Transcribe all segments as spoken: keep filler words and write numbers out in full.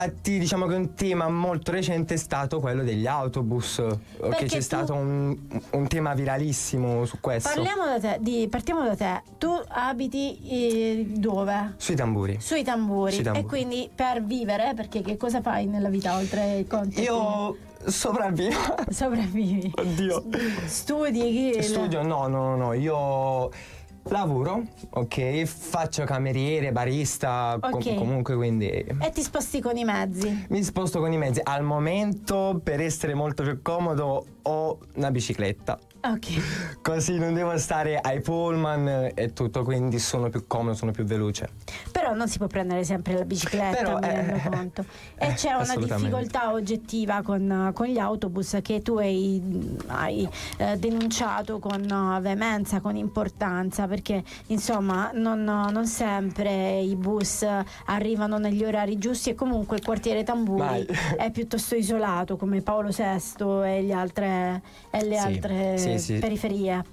Infatti, diciamo che un tema molto recente è stato quello degli autobus, Perché che c'è tu- stato un, un tema viralissimo su questo. Parliamo da te, di, partiamo da te. Tu abiti eh, dove? Sui tamburi. Sui tamburi. Sui tamburi. E quindi per vivere, perché che cosa fai nella vita oltre i conti? Io sopravvivo. Sopravvivi. Oddio. Studi? Chi? Studio? No, no, no, no. Io lavoro, ok, faccio cameriere, barista, com- Ok. comunque, quindi E ti sposti con i mezzi? mi sposto con i mezzi. Al momento, per essere molto più comodo, ho una bicicletta. Ok. Così non devo stare ai pullman e tutto, quindi sono più comodo, sono più veloce. Però non si può prendere sempre la bicicletta, Però, mi eh, rendo conto. E eh, c'è una assolutamente. difficoltà oggettiva con, con gli autobus che tu hai, hai eh, denunciato con eh, veemenza, con importanza, perché insomma non, non sempre i bus arrivano negli orari giusti e comunque il quartiere Tamburi Mai. è piuttosto isolato, come Paolo sesto e, gli altre, e le Sì, altre sì, sì. periferie.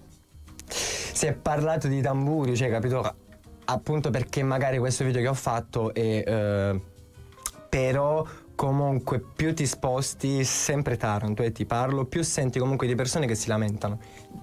Si è parlato di tamburi, cioè, capito? Appunto perché magari questo video che ho fatto è eh, però comunque più ti sposti, sempre Taranto, e ti parlo, più senti comunque di persone che si lamentano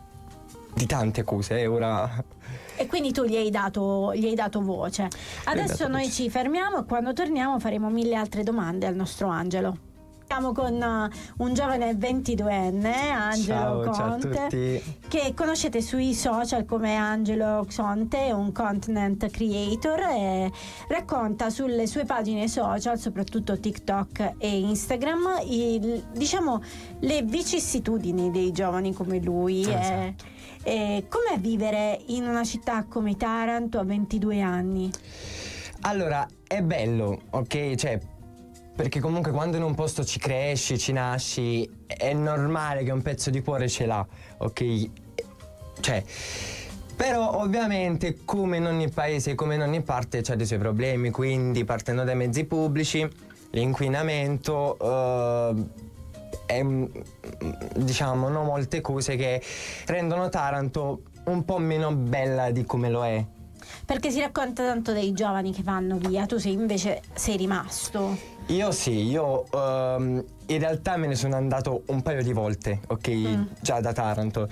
di tante cose, eh, ora. E quindi tu gli hai dato, gli hai dato voce. Adesso dato noi voce. ci fermiamo e quando torniamo faremo mille altre domande al nostro Angelo. Siamo con uh, un giovane ventiduenne, Angelo Ciao, ciao a Conte, tutti. che conoscete sui social come Angelo Conte, un content creator, e racconta sulle sue pagine social, soprattutto TikTok e Instagram, il- diciamo le vicissitudini dei giovani come lui. Esatto. E, e com'è vivere in una città come Taranto a ventidue anni? Allora, è bello, ok? Cioè, perché comunque quando in un posto ci cresci, ci nasci, è normale che un pezzo di cuore ce l'ha, ok? Cioè, però ovviamente come in ogni paese, come in ogni parte c'ha dei suoi problemi, quindi partendo dai mezzi pubblici, l'inquinamento, eh, è, mm, diciamo, no, molte cose che rendono Taranto un po' meno bella di come lo è. Perché si racconta tanto dei giovani che vanno via, tu sei invece sei rimasto. Io sì, io ehm, in realtà me ne sono andato un paio di volte, ok, Mm. già da Taranto,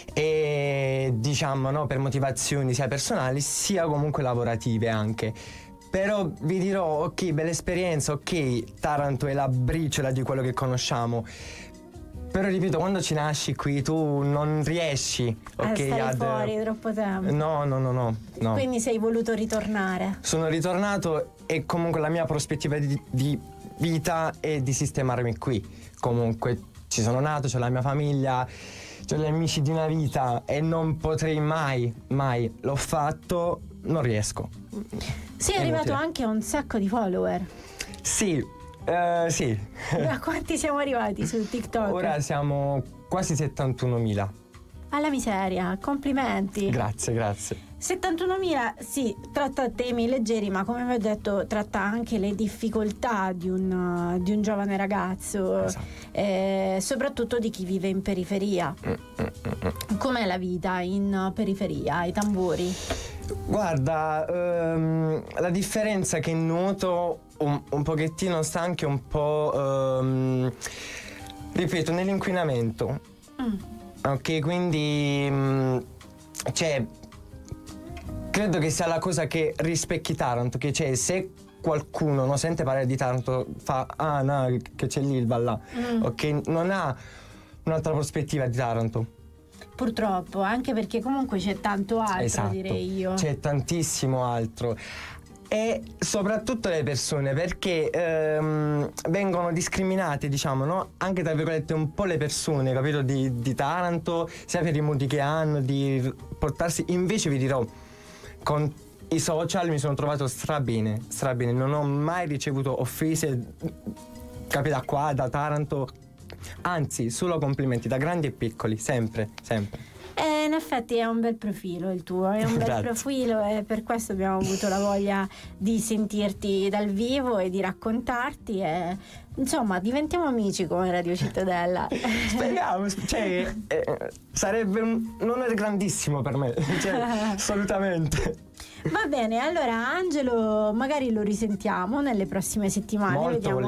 e diciamo, no, per motivazioni sia personali sia comunque lavorative anche. Però vi dirò, ok, bella esperienza, ok, Taranto è la briciola di quello che conosciamo. Però ripeto, quando ci nasci qui tu non riesci, A ok, stare ad- fuori troppo tempo. No, no, no, no, no. Quindi sei voluto ritornare. Sono ritornato e comunque la mia prospettiva di, di vita è di sistemarmi qui. Comunque ci sono nato, c'ho la mia famiglia, c'ho gli amici di una vita e non potrei mai, mai, l'ho fatto, non riesco. Sei È arrivato inutile. anche a un sacco di follower. Sì, eh, sì. A quanti siamo arrivati su TikTok? Ora siamo quasi settantunomila. Alla miseria, complimenti. Grazie, grazie. settantunomila, sì, tratta temi leggeri, ma come vi ho detto tratta anche le difficoltà di un, uh, di un giovane ragazzo, Esatto. eh, soprattutto di chi vive in periferia. Com'è la vita in uh, periferia, ai Tamburi? Guarda, ehm, la differenza che noto un, un pochettino sta anche un po', ehm, ripeto, nell'inquinamento. Mm. Ok, quindi, mm, cioè, credo che sia la cosa che rispecchi Taranto, che c'è, se qualcuno non sente parlare di Taranto fa, ah no, che c'è lì il là, Mm. ok, non ha un'altra prospettiva di Taranto. Purtroppo, anche perché comunque c'è tanto altro, Esatto. direi io. C'è tantissimo altro. E soprattutto le persone, perché ehm, vengono discriminate, diciamo, no? Anche tra virgolette un po' le persone, capito? Di, di Taranto, sia per i modi che hanno, di portarsi. Invece vi dirò, con i social mi sono trovato strabene, strabene. Non ho mai ricevuto offese, capita qua, da Taranto. Anzi, solo complimenti, da grandi e piccoli, sempre, sempre. Eh, in effetti è un bel profilo il tuo, è un bel Grazie. profilo e per questo abbiamo avuto la voglia di sentirti dal vivo e di raccontarti e insomma diventiamo amici come Radio Cittadella. Speriamo, cioè, eh, sarebbe un, un onore grandissimo per me, cioè, assolutamente. Va bene, allora Angelo magari lo risentiamo nelle prossime settimane, Molto vediamo